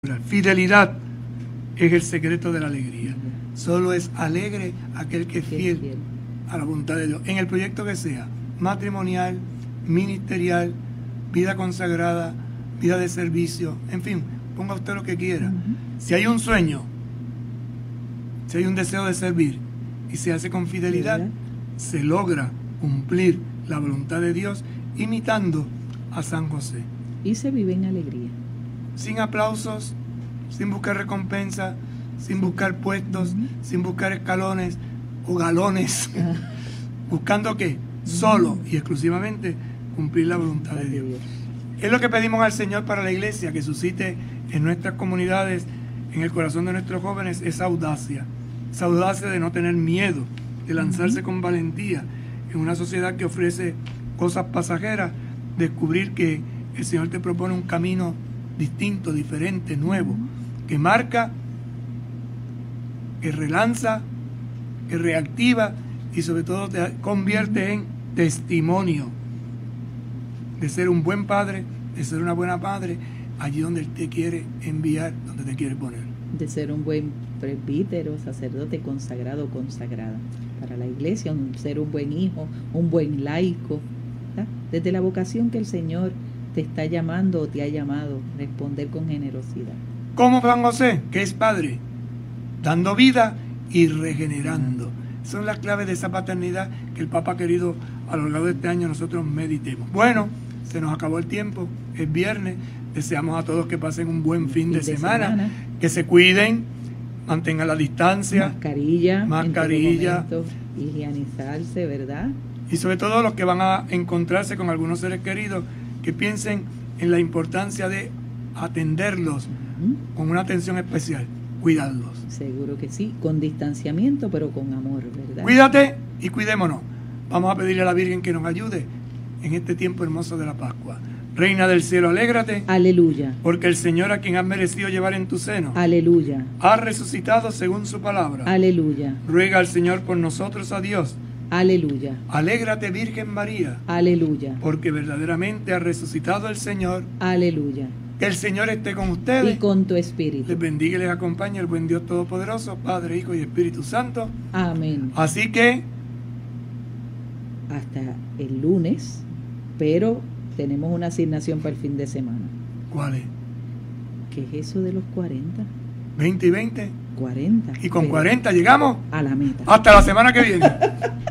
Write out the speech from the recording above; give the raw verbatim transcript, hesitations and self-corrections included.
Fidelidad es el secreto de la alegría. Solo es alegre aquel que es fiel a la voluntad de Dios. En el proyecto que sea, matrimonial, ministerial, vida consagrada, vida de servicio, en fin, ponga usted lo que quiera. Uh-huh. Si hay un sueño, si hay un deseo de servir y se hace con fidelidad, ¿verdad? Se logra cumplir la voluntad de Dios imitando a San José. Y se vive en alegría. Sin aplausos, sin buscar recompensa, sin buscar puestos, uh-huh. sin buscar escalones o galones. Uh-huh. ¿Buscando qué? Solo uh-huh. y exclusivamente cumplir la voluntad de Dios. Es lo que pedimos al Señor para la iglesia, que suscite en nuestras comunidades, en el corazón de nuestros jóvenes, esa audacia. Esa audacia de no tener miedo, de lanzarse uh-huh. con valentía en una sociedad que ofrece cosas pasajeras, descubrir que el Señor te propone un camino distinto, diferente, nuevo, que marca, que relanza, que reactiva y sobre todo te convierte en testimonio de ser un buen padre, de ser una buena madre, allí donde Él te quiere enviar, donde te quiere poner. De ser un buen presbítero, sacerdote consagrado, consagrada para la iglesia, un, ser un buen hijo, un buen laico, ¿verdad? Desde la vocación que el Señor te está llamando o te ha llamado, responder con generosidad. Como San José, que es padre, dando vida y regenerando. Son las claves de esa paternidad que el Papa ha querido a lo largo de este año nosotros meditemos. Bueno, se nos acabó el tiempo, es viernes, deseamos a todos que pasen un buen fin, fin de, de semana, semana, que se cuiden, mantengan la distancia, mascarilla, mascarilla, higienizarse, ¿verdad? Y sobre todo los que van a encontrarse con algunos seres queridos, que piensen en la importancia de atenderlos uh-huh. con una atención especial, cuidarlos. Seguro que sí, con distanciamiento, pero con amor, ¿verdad? Cuídate y cuidémonos. Vamos a pedirle a la Virgen que nos ayude en este tiempo hermoso de la Pascua. Reina del cielo, alégrate. Aleluya. Porque el Señor, a quien has merecido llevar en tu seno, aleluya, ha resucitado según su palabra. Aleluya. Ruega al Señor por nosotros, a Dios. Aleluya. Alégrate, Virgen María. Aleluya. Porque verdaderamente ha resucitado el Señor. Aleluya. Que el Señor esté con ustedes. Y con tu espíritu. Les bendiga y les acompañe el buen Dios Todopoderoso, Padre, Hijo y Espíritu Santo. Amén. Así que hasta el lunes, pero tenemos una asignación para el fin de semana. ¿Cuál es? ¿Qué es eso de los cuarenta? veinte y veinte. cuarenta. Y con cuarenta llegamos a la meta. Hasta la semana que viene.